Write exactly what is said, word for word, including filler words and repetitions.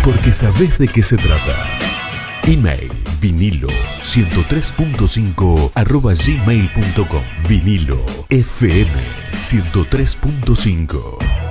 porque sabés de qué se trata. Email vinilo ciento tres punto cinco arroba gmail punto com. Vinilo F M ciento tres punto cinco.